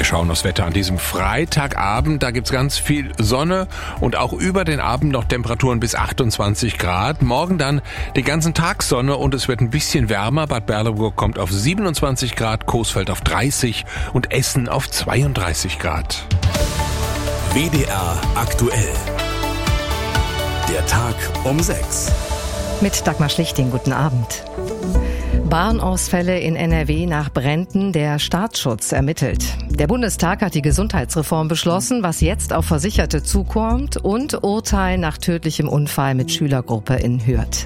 Wir schauen aufs Wetter an diesem Freitagabend. Da gibt's ganz viel Sonne und auch über den Abend noch Temperaturen bis 28 Grad. Morgen dann den ganzen Tag Sonne und es wird ein bisschen wärmer. Bad Berleburg kommt auf 27 Grad, Coesfeld auf 30 und Essen auf 32 Grad. WDR aktuell. Der Tag um 6. Mit Dagmar Schlichting, guten Abend. Bahnausfälle in NRW nach Bränden, der Staatsschutz ermittelt. Der Bundestag hat die Gesundheitsreform beschlossen, was jetzt auf Versicherte zukommt, und Urteil nach tödlichem Unfall mit Schülergruppe in Hürth.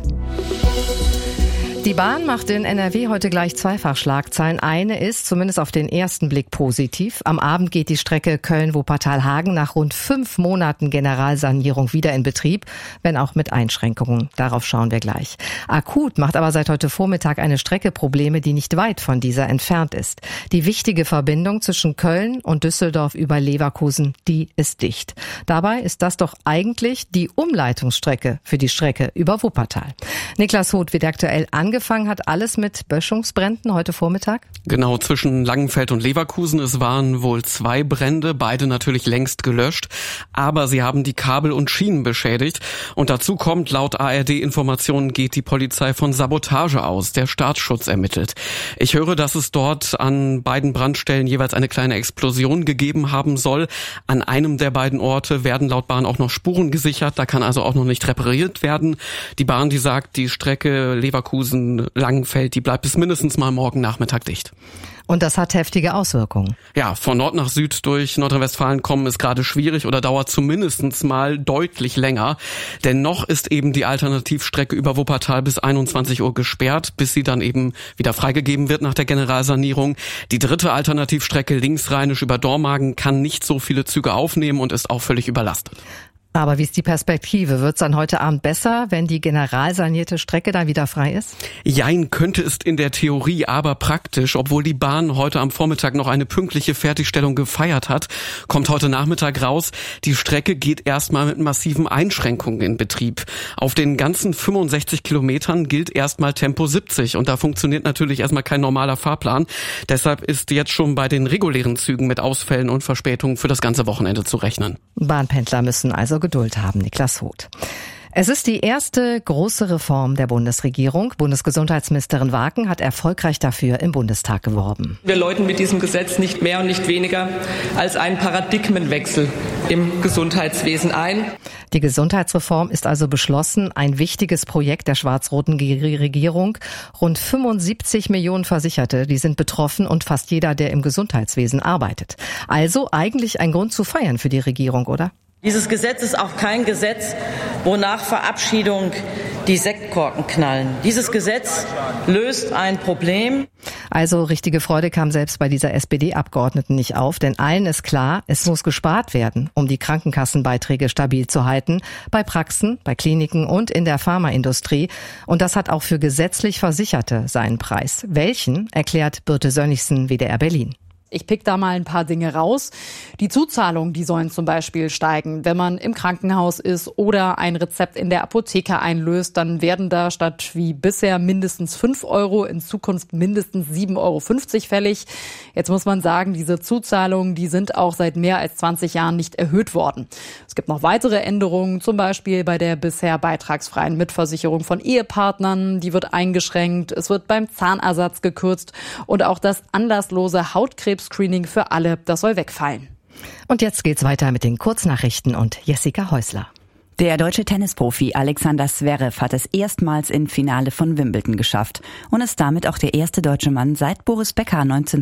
Die Bahn macht in NRW heute gleich zweifach Schlagzeilen. Eine ist zumindest auf den ersten Blick positiv. Am Abend geht die Strecke Köln-Wuppertal-Hagen nach rund 5 Monaten Generalsanierung wieder in Betrieb, wenn auch mit Einschränkungen. Darauf schauen wir gleich. Akut macht aber seit heute Vormittag eine Strecke Probleme, die nicht weit von dieser entfernt ist. Die wichtige Verbindung zwischen Köln und Düsseldorf über Leverkusen, die ist dicht. Dabei ist das doch eigentlich die Umleitungsstrecke für die Strecke über Wuppertal. Niklas Hoth wird aktuell angefangen hat alles mit Böschungsbränden heute Vormittag? Genau, zwischen Langenfeld und Leverkusen. Es waren wohl 2 Brände, beide natürlich längst gelöscht. Aber sie haben die Kabel und Schienen beschädigt. Und dazu kommt, laut ARD-Informationen geht die Polizei von Sabotage aus. Der Staatsschutz ermittelt. Ich höre, dass es dort an beiden Brandstellen jeweils eine kleine Explosion gegeben haben soll. An einem der beiden Orte werden laut Bahn auch noch Spuren gesichert. Da kann also auch noch nicht repariert werden. Die Bahn, die sagt, die Strecke Leverkusen-Langenfeld, die bleibt bis mindestens mal morgen Nachmittag dicht. Und das hat heftige Auswirkungen. Ja, von Nord nach Süd durch Nordrhein-Westfalen kommen ist gerade schwierig oder dauert zumindest mal deutlich länger. Denn noch ist eben die Alternativstrecke über Wuppertal bis 21 Uhr gesperrt, bis sie dann eben wieder freigegeben wird nach der Generalsanierung. Die dritte Alternativstrecke linksrheinisch über Dormagen kann nicht so viele Züge aufnehmen und ist auch völlig überlastet. Aber wie ist die Perspektive? Wird es dann heute Abend besser, wenn die generalsanierte Strecke dann wieder frei ist? Jein, könnte es in der Theorie, aber praktisch. Obwohl die Bahn heute am Vormittag noch eine pünktliche Fertigstellung gefeiert hat, kommt heute Nachmittag raus, die Strecke geht erstmal mit massiven Einschränkungen in Betrieb. Auf den ganzen 65 Kilometern gilt erstmal Tempo 70 und da funktioniert natürlich erstmal kein normaler Fahrplan. Deshalb ist jetzt schon bei den regulären Zügen mit Ausfällen und Verspätungen für das ganze Wochenende zu rechnen. Bahnpendler müssen also Geduld haben, Niklas Hoth. Es ist die erste große Reform der Bundesregierung. Bundesgesundheitsministerin Waken hat erfolgreich dafür im Bundestag geworben. Wir läuten mit diesem Gesetz nicht mehr und nicht weniger als einen Paradigmenwechsel im Gesundheitswesen ein. Die Gesundheitsreform ist also beschlossen, ein wichtiges Projekt der schwarz-roten Regierung. Rund 75 Millionen Versicherte, die sind betroffen und fast jeder, der im Gesundheitswesen arbeitet. Also eigentlich ein Grund zu feiern für die Regierung, oder? Dieses Gesetz ist auch kein Gesetz, wo nach Verabschiedung die Sektkorken knallen. Dieses Gesetz löst ein Problem. Also richtige Freude kam selbst bei dieser SPD-Abgeordneten nicht auf, denn allen ist klar, es muss gespart werden, um die Krankenkassenbeiträge stabil zu halten, bei Praxen, bei Kliniken und in der Pharmaindustrie. Und das hat auch für gesetzlich Versicherte seinen Preis. Welchen, erklärt Birte Sönnigsen, WDR Berlin. Ich pick da mal ein paar Dinge raus. Die Zuzahlungen, die sollen zum Beispiel steigen. Wenn man im Krankenhaus ist oder ein Rezept in der Apotheke einlöst, dann werden da statt wie bisher mindestens 5 Euro in Zukunft mindestens 7,50 Euro fällig. Jetzt muss man sagen, diese Zuzahlungen, die sind auch seit mehr als 20 Jahren nicht erhöht worden. Es gibt noch weitere Änderungen, zum Beispiel bei der bisher beitragsfreien Mitversicherung von Ehepartnern. Die wird eingeschränkt. Es wird beim Zahnersatz gekürzt und auch das anlasslose Hautkrebs-Screening für alle, das soll wegfallen. Und jetzt geht's weiter mit den Kurznachrichten und Jessica Häusler. Der deutsche Tennisprofi Alexander Zverev hat es erstmals im Finale von Wimbledon geschafft und ist damit auch der erste deutsche Mann seit Boris Becker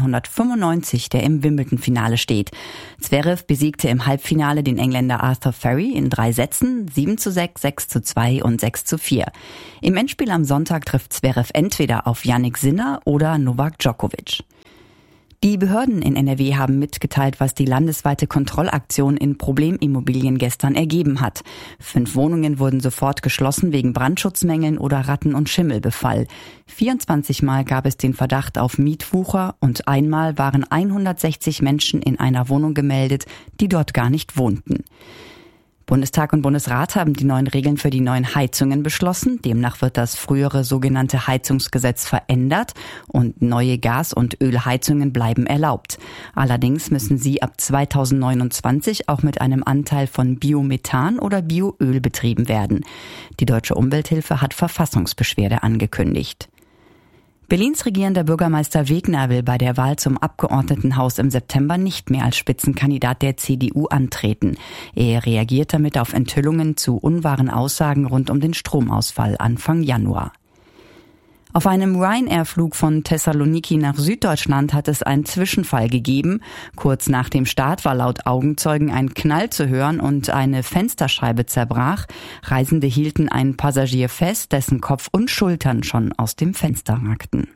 1995, der im Wimbledon-Finale steht. Zverev besiegte im Halbfinale den Engländer Arthur Ferry in 3 Sätzen, 7:6, 6:2 und 6:4. Im Endspiel am Sonntag trifft Zverev entweder auf Jannik Sinner oder Novak Djokovic. Die Behörden in NRW haben mitgeteilt, was die landesweite Kontrollaktion in Problemimmobilien gestern ergeben hat. 5 Wohnungen wurden sofort geschlossen wegen Brandschutzmängeln oder Ratten- und Schimmelbefall. 24 Mal gab es den Verdacht auf Mietwucher und einmal waren 160 Menschen in einer Wohnung gemeldet, die dort gar nicht wohnten. Bundestag und Bundesrat haben die neuen Regeln für die neuen Heizungen beschlossen. Demnach wird das frühere sogenannte Heizungsgesetz verändert und neue Gas- und Ölheizungen bleiben erlaubt. Allerdings müssen sie ab 2029 auch mit einem Anteil von Biomethan oder Bioöl betrieben werden. Die Deutsche Umwelthilfe hat Verfassungsbeschwerde angekündigt. Berlins regierender Bürgermeister Wegner will bei der Wahl zum Abgeordnetenhaus im September nicht mehr als Spitzenkandidat der CDU antreten. Er reagiert damit auf Enthüllungen zu unwahren Aussagen rund um den Stromausfall Anfang Januar. Auf einem Ryanair-Flug von Thessaloniki nach Süddeutschland hat es einen Zwischenfall gegeben. Kurz nach dem Start war laut Augenzeugen ein Knall zu hören und eine Fensterscheibe zerbrach. Reisende hielten einen Passagier fest, dessen Kopf und Schultern schon aus dem Fenster ragten.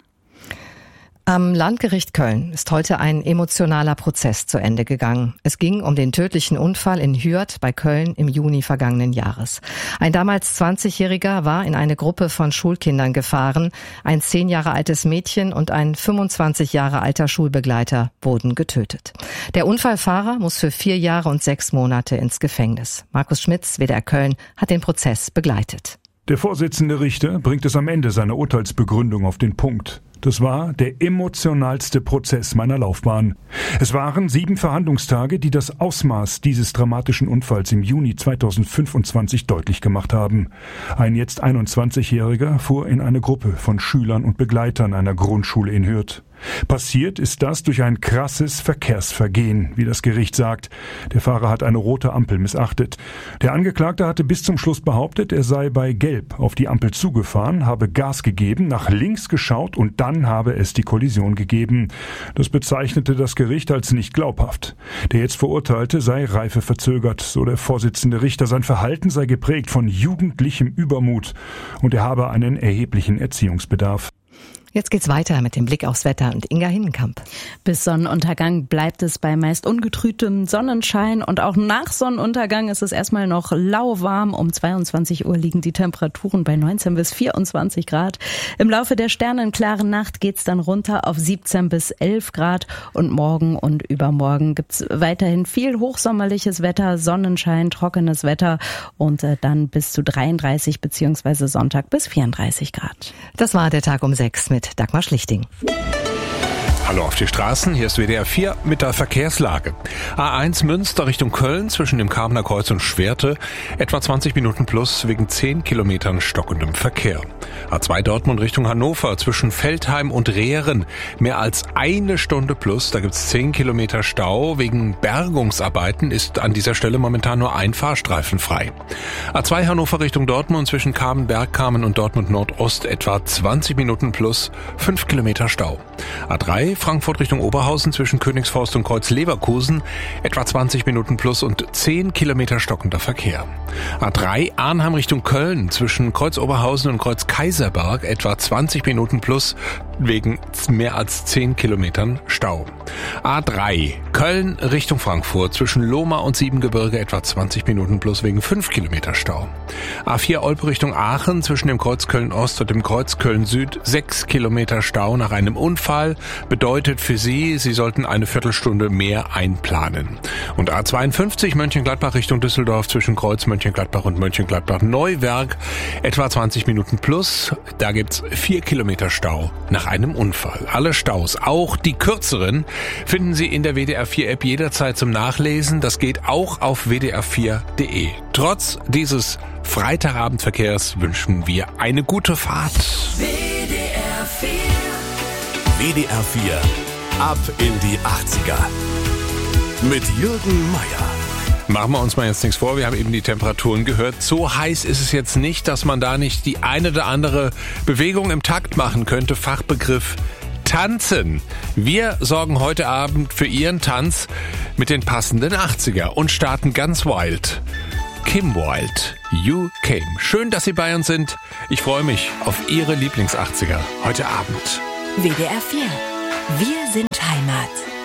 Am Landgericht Köln ist heute ein emotionaler Prozess zu Ende gegangen. Es ging um den tödlichen Unfall in Hürth bei Köln im Juni vergangenen Jahres. Ein damals 20-Jähriger war in eine Gruppe von Schulkindern gefahren. Ein 10 Jahre altes Mädchen und ein 25 Jahre alter Schulbegleiter wurden getötet. Der Unfallfahrer muss für 4 Jahre und 6 Monate ins Gefängnis. Markus Schmitz, WDR Köln, hat den Prozess begleitet. Der Vorsitzende Richter bringt es am Ende seiner Urteilsbegründung auf den Punkt. Das war der emotionalste Prozess meiner Laufbahn. Es waren 7 Verhandlungstage, die das Ausmaß dieses dramatischen Unfalls im Juni 2025 deutlich gemacht haben. Ein jetzt 21-Jähriger fuhr in eine Gruppe von Schülern und Begleitern einer Grundschule in Hürth. Passiert ist das durch ein krasses Verkehrsvergehen, wie das Gericht sagt. Der Fahrer hat eine rote Ampel missachtet. Der Angeklagte hatte bis zum Schluss behauptet, er sei bei Gelb auf die Ampel zugefahren, habe Gas gegeben, nach links geschaut und dann habe es die Kollision gegeben. Das bezeichnete das Gericht als nicht glaubhaft. Der jetzt Verurteilte sei reifeverzögert, so der Vorsitzende Richter. Sein Verhalten sei geprägt von jugendlichem Übermut und er habe einen erheblichen Erziehungsbedarf. Jetzt geht's weiter mit dem Blick aufs Wetter und Inga Hinnenkamp. Bis Sonnenuntergang bleibt es bei meist ungetrübtem Sonnenschein und auch nach Sonnenuntergang ist es erstmal noch lauwarm. Um 22 Uhr liegen die Temperaturen bei 19 bis 24 Grad. Im Laufe der sternenklaren Nacht geht's dann runter auf 17 bis 11 Grad und morgen und übermorgen gibt's weiterhin viel hochsommerliches Wetter, Sonnenschein, trockenes Wetter und dann bis zu 33 beziehungsweise Sonntag bis 34 Grad. Das war der Tag um 6 mit Dagmar Schlichting. Hallo auf die Straßen, hier ist WDR 4 mit der Verkehrslage. A1 Münster Richtung Köln zwischen dem Kamener Kreuz und Schwerte, etwa 20 Minuten plus wegen 10 Kilometern stockendem Verkehr. A2 Dortmund Richtung Hannover zwischen Veltheim und Rehren, mehr als 1 Stunde plus, da gibt's 10 Kilometer Stau. Wegen Bergungsarbeiten ist an dieser Stelle momentan nur ein Fahrstreifen frei. A2 Hannover Richtung Dortmund zwischen Kamen-Bergkamen und Dortmund Nordost etwa 20 Minuten plus, 5 Kilometer Stau. A3 Frankfurt Richtung Oberhausen zwischen Königsforst und Kreuz-Leverkusen, etwa 20 Minuten plus und 10 Kilometer stockender Verkehr. A3 Arnheim Richtung Köln zwischen Kreuz-Oberhausen und Kreuz-Kaiserberg, etwa 20 Minuten plus wegen mehr als 10 Kilometern Stau. A3 Köln Richtung Frankfurt zwischen Lohmar und Siebengebirge, etwa 20 Minuten plus wegen 5 Kilometer Stau. A4 Olpe Richtung Aachen zwischen dem Kreuz Köln-Ost und dem Kreuz Köln-Süd, 6 Kilometer Stau nach einem Unfall. Bedeutet für Sie, Sie sollten eine Viertelstunde mehr einplanen. Und A52 Mönchengladbach Richtung Düsseldorf zwischen Kreuz Mönchengladbach und Mönchengladbach-Neuwerk, etwa 20 Minuten plus. Da gibt's 4 Kilometer Stau nach einem Unfall. Alle Staus, auch die kürzeren, finden Sie in der WDR 4 App jederzeit zum Nachlesen. Das geht auch auf wdr4.de. Trotz dieses Freitagabendverkehrs wünschen wir eine gute Fahrt. WDR 4. WDR 4. Ab in die 80er. Mit Jürgen Meier. Machen wir uns mal jetzt nichts vor, wir haben eben die Temperaturen gehört. So heiß ist es jetzt nicht, dass man da nicht die eine oder andere Bewegung im Takt machen könnte. Fachbegriff Tanzen. Wir sorgen heute Abend für Ihren Tanz mit den passenden 80er und starten ganz wild. Kim Wilde, You Came. Schön, dass Sie bei uns sind. Ich freue mich auf Ihre Lieblings-80er heute Abend. WDR 4. Wir sind Heimat.